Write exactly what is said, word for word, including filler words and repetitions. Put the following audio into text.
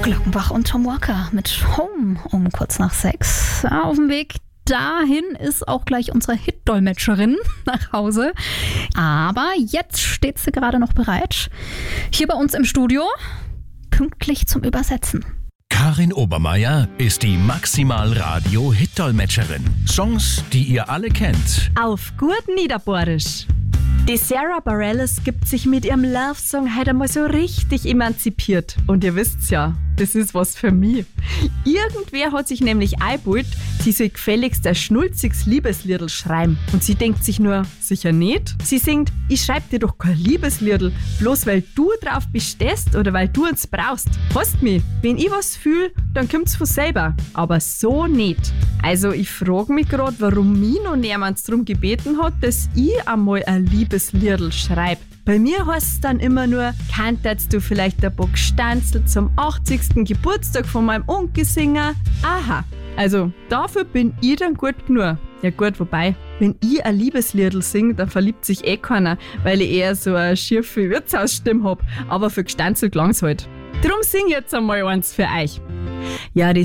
Glockenbach und Tom Walker mit Home um kurz nach sechs. Ja, auf dem Weg dahin ist auch gleich unsere Hit-Dolmetscherin nach Hause. Aber jetzt steht sie gerade noch bereit. Hier bei uns im Studio, pünktlich zum Übersetzen. Karin Obermeier ist die Maximal-Radio-Hit-Dolmetscherin. Songs, die ihr alle kennt. Auf gut Niederbohrisch. Die Sarah Bareilles gibt sich mit ihrem Love-Song heute einmal so richtig emanzipiert. Und ihr wisst's ja, das ist was für mich. Irgendwer hat sich nämlich eingebildet, sie soll gefälligst ein schnulziges Liebesliedl schreiben. Und sie denkt sich nur, sicher nicht. Sie singt, ich schreib dir doch kein Liebesliedl, bloß weil du drauf bestehst oder weil du uns brauchst. Hast mich, wenn ich was fühl, dann kommt's von selber. Aber so nicht. Also ich frag mich grad, warum mich noch niemand drum gebeten hat, dass ich einmal ein Liebesliedl schreib. Bei mir heißt es dann immer nur, kannst du vielleicht ein Bock Stanzel zum achtzigsten Geburtstag von meinem Onkel singen? Aha, also dafür bin ich dann gut genug. Ja gut, wobei, wenn ich ein Liebesliedl singe, dann verliebt sich eh keiner, weil ich eher so eine schiefe Wirtshausstimme hab. Aber für Gestanzel klang's halt. Drum sing ich jetzt einmal eins für euch. Ja, die